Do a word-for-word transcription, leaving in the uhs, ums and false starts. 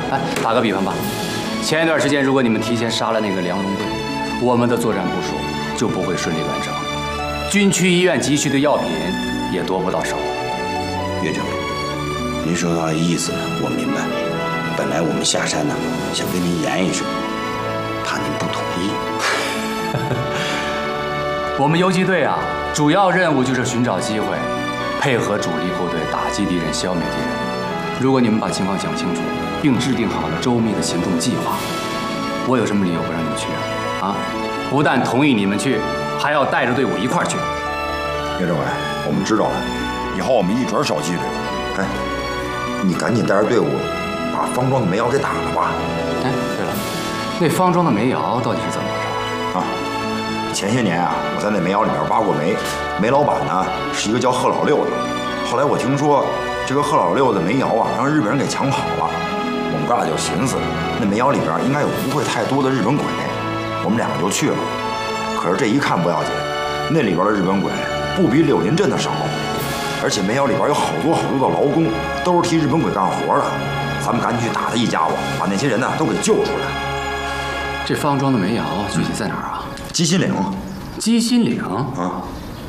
哎，打个比方吧，前一段时间如果你们提前杀了那个梁龙贵，我们的作战部署就不会顺利完成，军区医院急需的药品也夺不到手。 岳政委，您说的意思呢，我明白。本来我们下山呢，想跟您言一声，怕您不同意。 我们游击队啊，主要任务就是寻找机会，配合主力部队打击敌人、消灭敌人。如果你们把情况讲清楚，并制定好了周密的行动计划，我有什么理由不让你们去啊？啊，不但同意你们去，还要带着队伍一块儿去。 岳政委，我们知道了，以后我们一准守纪律。 哎，你赶紧带着队伍把方庄的煤窑给打了吧。 哎，对了，那方庄的煤窑到底是怎么回事啊？前些年啊，我在那煤窑里边挖过煤，煤老板呢是一个叫贺老六的。后来我听说这个贺老六的煤窑啊，让日本人给抢跑了。我们哥俩就寻思，那煤窑里边应该有不会太多的日本鬼，我们两个就去了。可是这一看不要紧，那里边的日本鬼不比柳林镇的少，而且煤窑里边有好多好多的劳工，都是替日本鬼干活的。咱们赶紧去打他一家伙，把那些人呢都给救出来。 这方庄的煤窑具体在哪儿啊？ 鸡心岭。 鸡心岭啊。